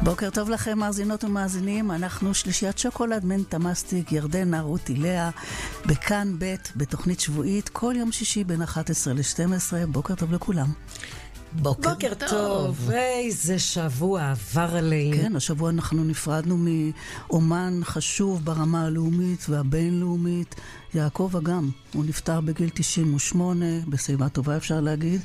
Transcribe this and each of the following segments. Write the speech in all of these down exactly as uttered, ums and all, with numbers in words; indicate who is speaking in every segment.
Speaker 1: בוקר טוב לכם מאזינות ומאזינים, אנחנו שלישיית שוקולד, מנטה מסטיק, ירדנה, רותי, לאה, בכאן ב' בתוכנית שבועית, כל יום שישי בין אחת עשרה ל-שתים עשרה, בוקר טוב לכולם.
Speaker 2: בוקר, בוקר טוב. טוב, איזה שבוע עבר עלינו.
Speaker 1: כן, השבוע אנחנו נפרדנו מאומן חשוב ברמה הלאומית והבינלאומית, יעקב אגם. הוא נפטר בגיל תשעים ושמונה, בשיבה טובה אפשר להגיד.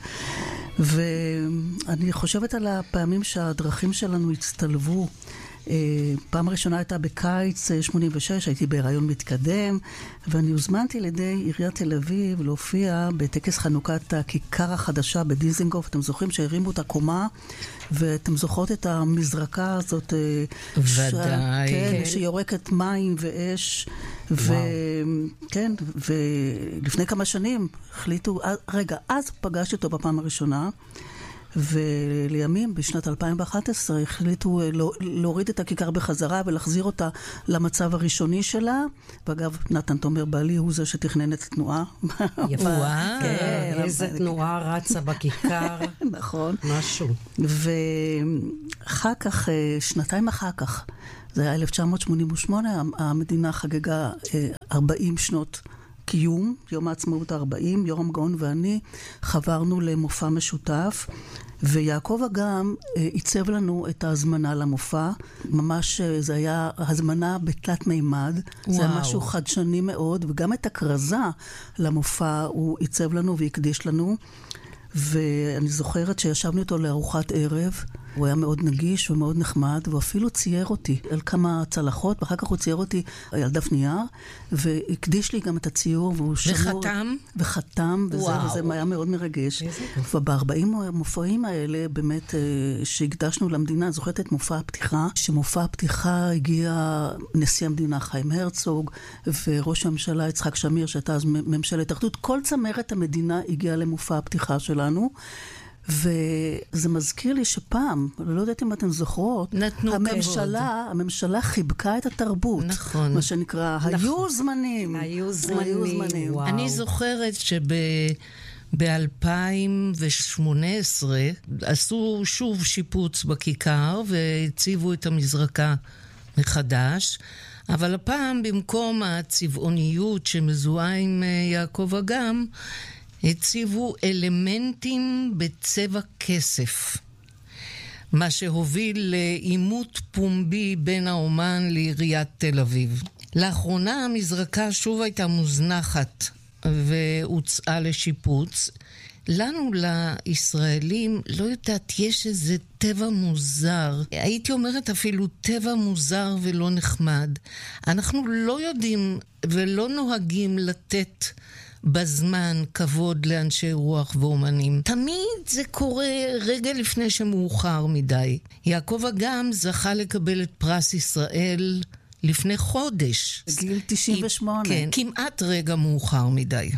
Speaker 1: ואני חושבת על הפעמים שהדרכים שלנו הצטלבו. פעם הראשונה הייתה בקיץ שמונים ושש, הייתי בהיריון מתקדם, ואני הוזמנתי לידי עיריית תל אביב להופיע בטקס חנוכת הכיכר החדשה בדיזנגוף. אתם זוכרים שהרימו את הקומה, ואתם זוכרות את המזרקה הזאת,
Speaker 2: ודאי.
Speaker 1: ש... כן, שיורקת מים ואש, וכן, ולפני כמה שנים החליטו, רגע, אז פגשתי אותו בפעם הראשונה, ולימים בשנת אלפיים ואחת עשרה החליטו להוריד את הכיכר בחזרה ולהחזיר אותה למצב הראשוני שלה. ואגב, נתן תומר בעלי הוא זה שתכנן את התנועה.
Speaker 2: יפה, איזה תנועה רצה בכיכר.
Speaker 1: נכון.
Speaker 2: משהו.
Speaker 1: ואחר כך, שנתיים אחר כך, זה היה אלף תשע מאות שמונים ושמונה, המדינה חגגה ארבעים שנות קיום, יום העצמאות ה-ארבעים, יורם גאון ואני חברנו למופע משותף, ויעקב אגם עיצב לנו את ההזמנה למופע. ממש זה היה הזמנה בתלת מימד, וואו. זה היה משהו חדשני מאוד, וגם את הכרזה למופע הוא עיצב לנו והקדיש לנו, ואני זוכרת שישבנו איתו לארוחת ערב, הוא היה מאוד נגיש ומאוד נחמד, והוא אפילו צייר אותי על כמה צלחות, ואחר כך הוא צייר אותי על דף נייר, והקדיש לי גם את הציור, והוא שמור...
Speaker 2: וחתם?
Speaker 1: וחתם, וזה, וזה היה מאוד מרגש. ובארבעים מופעים האלה, באמת, שהקדשנו למדינה, זוכרת את מופע הפתיחה, שמופע הפתיחה הגיע נשיא המדינה חיים הרצוג, וראש הממשלה יצחק שמיר, שהייתה אז ממשלת אחדות, כל צמרת המדינה הגיעה למופע הפתיחה שלנו, וזה מזכיר לי שפעם, לא יודעת אם אתן זוכרות, הממשלה, הממשלה חיבקה את התרבות.
Speaker 2: נכון.
Speaker 1: מה שנקרא,
Speaker 2: נכון.
Speaker 1: היו זמנים.
Speaker 2: היו זמנים. היו זמנים.
Speaker 1: וואו.
Speaker 2: אני זוכרת שב-אלפיים ושמונה עשרה עשו שוב שיפוץ בכיכר והציבו את המזרקה מחדש, אבל הפעם במקום הצבעוניות שמזוהה עם יעקב אגם, הציבו אלמנטים בצבע כסף, מה שהוביל לעימות פומבי בין האומן לעיריית תל אביב. לאחרונה המזרקה שוב הייתה מוזנחת והוצאה לשיפוץ. לנו, לישראלים, לא יודעת, יש איזה טבע מוזר. הייתי אומרת אפילו טבע מוזר ולא נחמד. אנחנו לא יודעים ולא נוהגים לתת בזמן כבוד לאנשי רוח ואומנים. תמיד זה קורה רגע לפני שמאוחר מדי. יעקב אגם זכה לקבל את פרס ישראל לפני חודש.
Speaker 1: בגיל תשעים ושמונה.
Speaker 2: כן, כמעט רגע מאוחר מדי.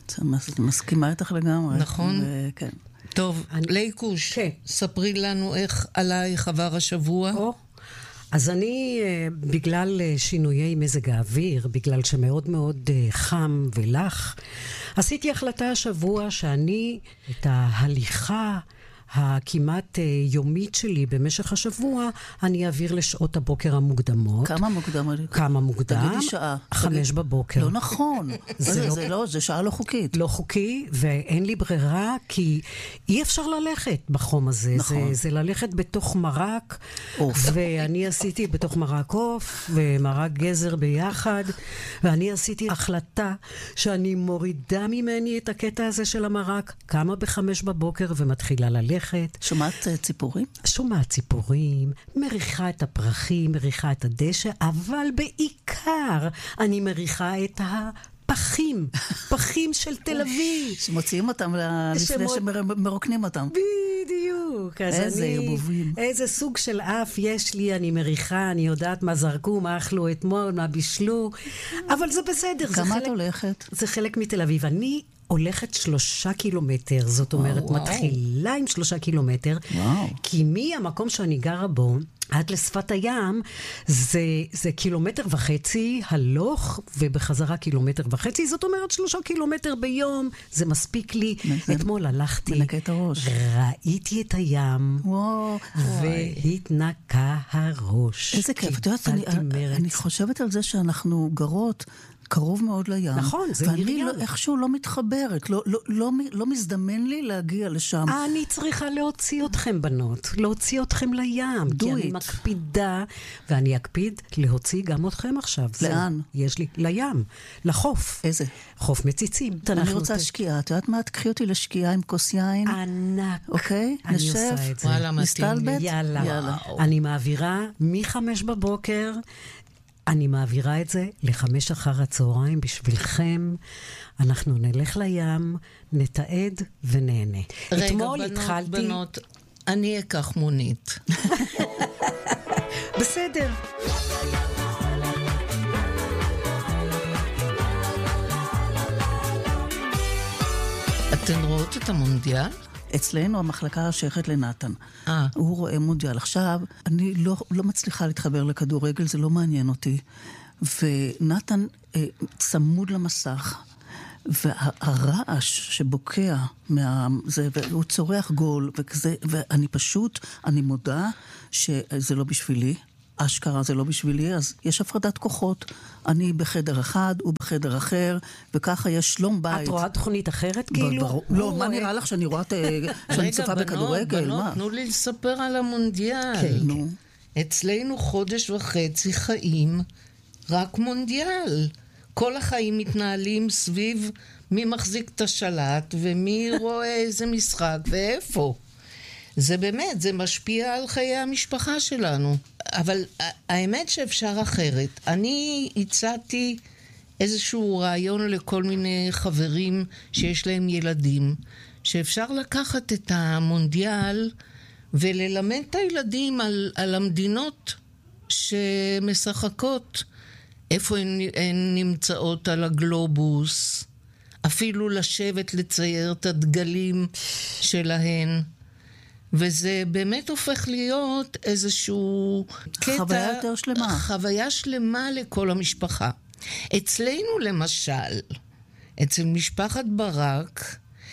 Speaker 1: מסכימה איתך לגמרי.
Speaker 2: נכון?
Speaker 1: ו- כן.
Speaker 2: טוב, אני... ליקוש, כן. ספרי לנו איך עלייך עבר השבוע.
Speaker 3: או. אז אני, בגלל שינויי מזג האוויר, בגלל שמאוד מאוד חם ולח, עשיתי החלטה השבוע שאני את ההליכה הכמעט יומית שלי במשך השבוע, אני אעביר לשעות הבוקר המוקדמות.
Speaker 1: כמה מוקדם?
Speaker 3: כמה מוקדם?
Speaker 1: תגידי שעה.
Speaker 3: חמש בבוקר.
Speaker 1: לא נכון. זה, לא, זה לא, זה שעה לא חוקית.
Speaker 3: לא חוקי, ואין לי ברירה, כי אי אפשר ללכת בחום הזה.
Speaker 1: נכון.
Speaker 3: זה, זה ללכת בתוך מרק, ואני עשיתי בתוך מרק אוף, ומרק גזר ביחד, ואני עשיתי החלטה שאני מורידה ממני את הקטע הזה של המרק, קמה בחמש בבוקר ומתחילה ללכת.
Speaker 1: שומעת ציפורים?
Speaker 3: שומעת ציפורים, מריחה את הפרחים, מריחה את הדשא, אבל בעיקר אני מריחה את הפחים, פחים של תל אביב.
Speaker 1: שמוציאים אותם לפני שמרוקנים אותם.
Speaker 3: בדיוק.
Speaker 1: איזה יבובים.
Speaker 3: איזה סוג של אף יש לי, אני מריחה, אני יודעת מה זרקו, מה אכלו אתמול, מה בישלו, אבל זה בסדר.
Speaker 1: כמה את הולכת?
Speaker 3: זה חלק מתל אביב. אני הולכת שלושה קילומטר, זאת אומרת, וואו. מתחילה עם שלושה קילומטר,
Speaker 1: וואו.
Speaker 3: כי מהמקום שאני גרה בו, עד לשפת הים, זה, זה קילומטר וחצי הלוך, ובחזרה קילומטר וחצי, זאת אומרת שלושה קילומטר ביום, זה מספיק לי. אתמול הלכתי,
Speaker 1: מנקה את הראש.
Speaker 3: ראיתי את הים,
Speaker 1: וואו,
Speaker 3: והתנקה הראש.
Speaker 1: איזה כיף. את יודעת, אני, אני חושבת על זה שאנחנו גרות קרוב מאוד לים.
Speaker 3: נכון, זה
Speaker 1: ואני
Speaker 3: מרים.
Speaker 1: לא, איכשהו לא מתחברת, לא, לא, לא, לא מזדמן לי להגיע לשם.
Speaker 3: אני צריכה להוציא אתכם, בנות, להוציא אתכם לים, כי אני מקפידה, ואני אקפיד להוציא גם אתכם עכשיו.
Speaker 1: לאן?
Speaker 3: יש לי, לים, לחוף.
Speaker 1: איזה?
Speaker 3: חוף מציצים.
Speaker 1: אני רוצה שקיעה, את יודעת מה? תקחי אותי לשקיעה עם כוס יין.
Speaker 3: ענק.
Speaker 1: אוקיי?
Speaker 3: אני
Speaker 1: נשב,
Speaker 3: עושה את זה.
Speaker 2: וואלה, מתאים.
Speaker 1: נסתלבט?
Speaker 3: יאללה.
Speaker 1: יאללה.
Speaker 3: אני מעבירה מחמש בבוקר, אני מעבירה את זה לחמש אחר הצהריים בשבילכם. אנחנו נלך לים, נתעד ונהנה.
Speaker 2: רגע,
Speaker 3: אתמול
Speaker 2: בנות,
Speaker 3: התחלתי...
Speaker 2: בנות, אני אקח מונית.
Speaker 3: בסדר.
Speaker 2: אתן רואות את המונדיאל?
Speaker 1: אצלנו המחלקה שייכת לנתן.
Speaker 2: אה.
Speaker 1: הוא רואה מונדיאל. עכשיו, אני לא, לא מצליחה להתחבר לכדורגל, זה לא מעניין אותי. ונתן אה, צמוד למסך, והרעש שבוקע מה... זה, והוא צורח גול, וכזה, ואני פשוט, אני מודה שזה לא בשבילי. אשכרה זה לא בשבילי, אז יש הפרדת כוחות. אני בחדר אחד, הוא בחדר אחר, וככה יש שלום בית.
Speaker 3: את רואה תוכנית אחרת כאילו?
Speaker 1: לא, מה נראה לך שאני רואה שאני צופה בכדורגל?
Speaker 2: רגע, בנות, תנו לי לספר על המונדיאל.
Speaker 1: כן, נו.
Speaker 2: אצלנו חודש וחצי חיים רק מונדיאל. כל החיים מתנהלים סביב מי מחזיק את השלט ומי רואה איזה משחק ואיפה. זה באמת, זה משפיע על חיי המשפחה שלנו. אבל האמת שאפשר אחרת. אני הצעתי איזשהו רעיון לכל מיני חברים שיש להם ילדים, שאפשר לקחת את המונדיאל וללמד את הילדים על, על המדינות שמשחקות, איפה הן, הן נמצאות על הגלובוס, אפילו לשבת לצייר את הדגלים שלהן. וזה באמת הופך להיות איזשהו קטע...
Speaker 1: חוויה יותר שלמה.
Speaker 2: חוויה שלמה לכל המשפחה. אצלנו למשל, אצל משפחת ברק,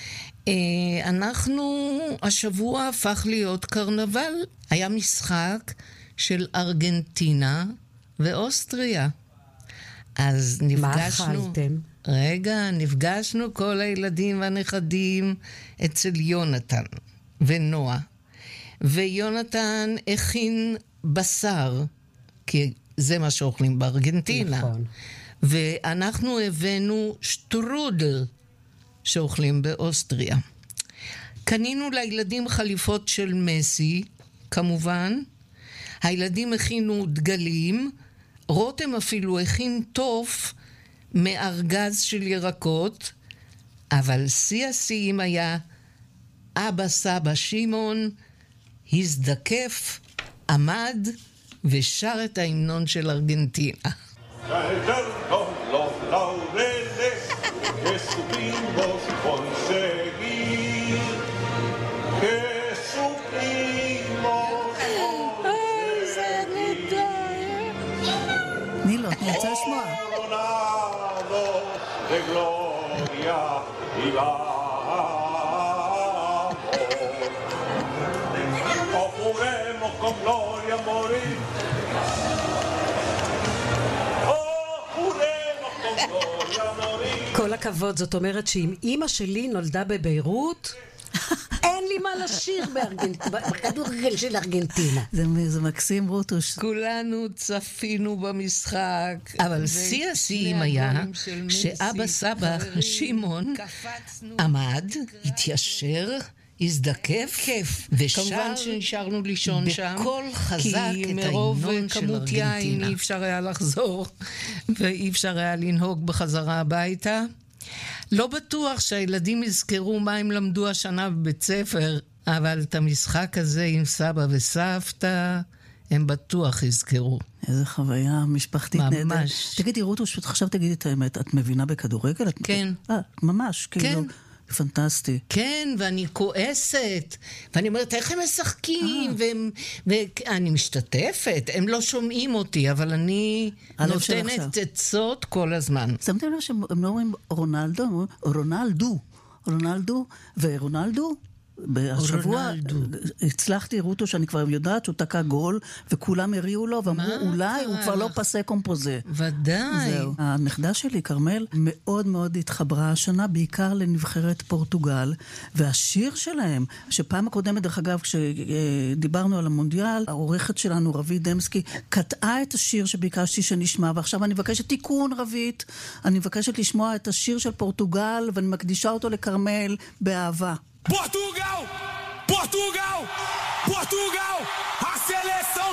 Speaker 2: אנחנו, השבוע הפך להיות קרנבל. היה משחק של ארגנטינה ואוסטריה. אז נפגשנו...
Speaker 3: מה אכלתם?
Speaker 2: רגע, נפגשנו כל הילדים והנכדים אצל יונתן ונועה. ויונתן הכין בשר, כי זה מה שאוכלים בארגנטינה.
Speaker 3: נכון.
Speaker 2: ואנחנו הבאנו שטרודל שאוכלים באוסטריה. קנינו לילדים חליפות של מסי, כמובן. הילדים הכינו דגלים. רותם אפילו הכין טוף מארגז של ירקות. אבל שיא השיאים היה אבא סבא שמעון הזדקף, עמד ושר את ההמנון של ארגנטינה.
Speaker 1: נילו, אני רוצה לשמוע.
Speaker 3: כל הכבוד, זאת אומרת שאם אמא שלי נולדה בביירות, אין לי מה לשיר בכדורגל של ארגנטינה.
Speaker 1: זה מקסים, רוטוש.
Speaker 2: כולנו צפינו במשחק, אבל שיא השיאים היה שאבא סבא שמעון עמד, התיישר, הזדקף כיף, ושר שנשארנו לישון שם בקול חזק את ההמנון של ארגנטינה. אי אפשר היה לחזור ואי אפשר היה לנהוג בחזרה הביתה. לא בטוח שהילדים יזכרו מה הם למדו השנה בבית ספר, אבל את המשחק הזה עם סבא וסבתא הם בטוח יזכרו.
Speaker 1: איזה חוויה משפחתית נהדרת. ממש. תגידי רוטוש, עכשיו תגידי את האמת, את מבינה בכדורגל?
Speaker 2: כן.
Speaker 1: אה, ממש, כאילו.
Speaker 2: כן.
Speaker 1: פנטסטי.
Speaker 2: כן, ואני כועסת, ואני אומרת, איך הם משחקים, והם, ואני משתתפת, הם לא שומעים אותי, אבל אני נותנת עצות כל הזמן.
Speaker 1: שמתם לב שהם לא אומרים רונלדו, הם אומרים רונלדו, רונלדו, ורונלדו, בשבוע הצלחתי, רוטו, שאני כבר יודעת שהוא תקע גול, וכולם הריעו לו, ואמרו, אולי הוא כבר לא פסה קומפוזה.
Speaker 2: ודאי.
Speaker 1: הנכדה שלי, קרמל, מאוד מאוד התחברה השנה, בעיקר לנבחרת פורטוגל, והשיר שלהם, שפעם הקודמת, דרך אגב, כשדיברנו על המונדיאל, העורכת שלנו, רבית דמסקי, קטעה את השיר שביקשתי שנשמע, ועכשיו אני מבקשת תיקון, רבית, אני מבקשת לשמוע את השיר של פורטוגל, ואני מקדישה אותו לקרמל באהבה.
Speaker 4: Portugal! Portugal! Portugal! A seleção